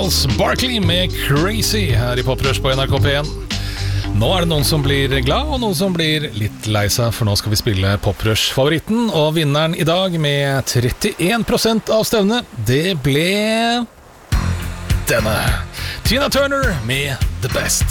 Charles Barkley med Crazy her i Poprush på NRK P1. Nå det noen som blir glad og noen som blir litt lei seg, for nå skal vi spille Poprush-favoritten, og vinneren i dag med 31% av stevnet, det ble denne Tina Turner med The Best.